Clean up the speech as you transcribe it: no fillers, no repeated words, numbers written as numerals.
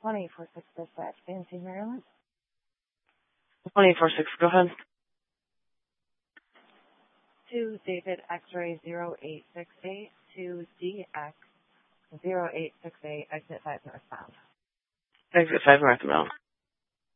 24-6 dispatch, Fancy, Maryland. 24-6, go ahead. To David X-ray 0868 to DX 0868, exit 5 northbound. Exit 5 northbound.